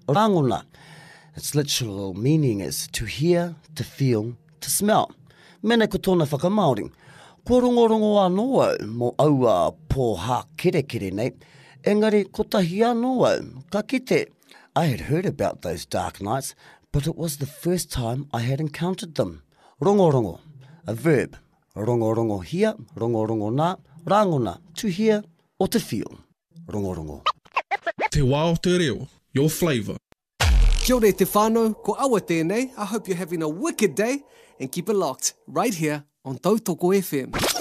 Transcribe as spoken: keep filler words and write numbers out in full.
Rangona. Its literal meaning is to hear, to feel, to smell. Mene ko tōna whakamaori. Ko rongorongo anō au mo aua pōha kere kere nei. Engari, ko tahi anō au, ka kite. I had heard about those dark nights, but it was the first time I had encountered them. Rongorongo, a verb. Rongorongo hia, rongorongo nā, rangona, to hear or to feel. Rongorongo. Te wao te reo, your flavour. Kia ora te whānau, ko awa tēnei. I hope you're having a wicked day and keep it locked right here on Tautoko F M.